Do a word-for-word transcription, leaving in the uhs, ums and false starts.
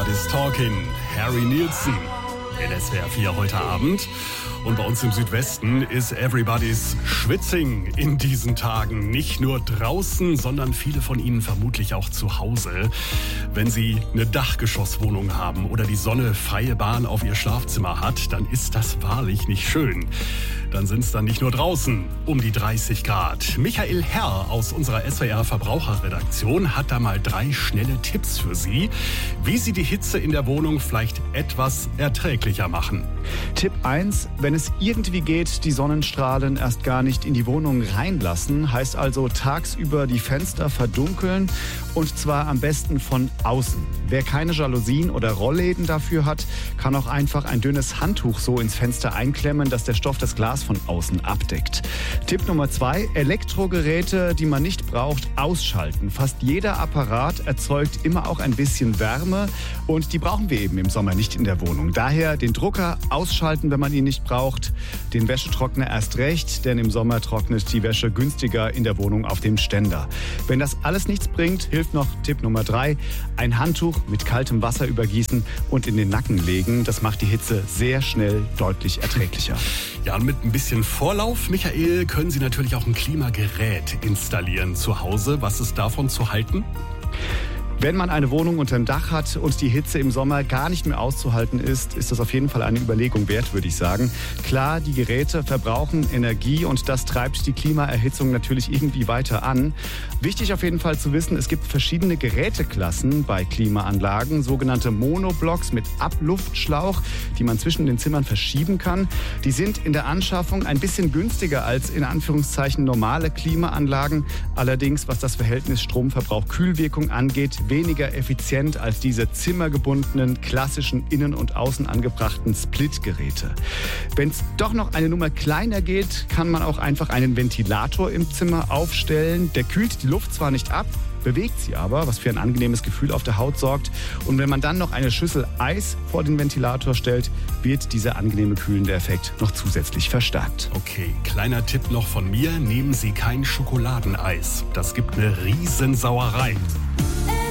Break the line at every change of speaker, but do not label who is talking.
Everybody's Talking. Harry Nilsson in S W R vier heute Abend. Und bei uns im Südwesten ist Everybody's Schwitzing in diesen Tagen. Nicht nur draußen, sondern viele von Ihnen vermutlich auch zu Hause. Wenn Sie eine Dachgeschosswohnung haben oder die Sonne freie Bahn auf Ihr Schlafzimmer hat, dann ist das wahrlich nicht schön. Dann sind es dann nicht nur draußen um die dreißig Grad. Michael Herr aus unserer S W R Verbraucherredaktion hat da mal drei schnelle Tipps für Sie, wie Sie die Hitze in der Wohnung vielleicht etwas erträglicher machen.
Tipp eins, wenn es irgendwie geht, die Sonnenstrahlen erst gar nicht in die Wohnung reinlassen, heißt also tagsüber die Fenster verdunkeln und zwar am besten von außen. Wer keine Jalousien oder Rollläden dafür hat, kann auch einfach ein dünnes Handtuch so ins Fenster einklemmen, dass der Stoff das Glas von außen abdeckt. Tipp Nummer zwei, Elektrogeräte, die man nicht braucht, ausschalten. Fast jeder Apparat erzeugt immer auch ein bisschen Wärme und die brauchen wir eben im Sommer nicht in der Wohnung. Daher den Drucker ausschalten, wenn man ihn nicht braucht, den Wäschetrockner erst recht, denn im Sommer trocknet die Wäsche günstiger in der Wohnung auf dem Ständer. Wenn das alles nichts bringt, hilft noch Tipp Nummer drei, ein Handtuch mit kaltem Wasser übergießen und in den Nacken legen. Das macht die Hitze sehr schnell deutlich erträglicher.
Ja, und mit ein bisschen Vorlauf, Michael, können Sie natürlich auch ein Klimagerät installieren zu Hause. Was ist davon zu halten?
Wenn man eine Wohnung unterm Dach hat und die Hitze im Sommer gar nicht mehr auszuhalten ist, ist das auf jeden Fall eine Überlegung wert, würde ich sagen. Klar, die Geräte verbrauchen Energie und das treibt die Klimaerhitzung natürlich irgendwie weiter an. Wichtig auf jeden Fall zu wissen, es gibt verschiedene Geräteklassen bei Klimaanlagen, sogenannte Monoblocks mit Abluftschlauch, die man zwischen den Zimmern verschieben kann. Die sind in der Anschaffung ein bisschen günstiger als in Anführungszeichen normale Klimaanlagen. Allerdings, was das Verhältnis Stromverbrauch-Kühlwirkung angeht, weniger effizient als diese zimmergebundenen, klassischen innen und außen angebrachten Splitgeräte. Wenn es doch noch eine Nummer kleiner geht, kann man auch einfach einen Ventilator im Zimmer aufstellen. Der kühlt die Luft zwar nicht ab, bewegt sie aber, was für ein angenehmes Gefühl auf der Haut sorgt. Und wenn man dann noch eine Schüssel Eis vor den Ventilator stellt, wird dieser angenehme kühlende Effekt noch zusätzlich verstärkt.
Okay, kleiner Tipp noch von mir, nehmen Sie kein Schokoladeneis. Das gibt eine Riesensauerei.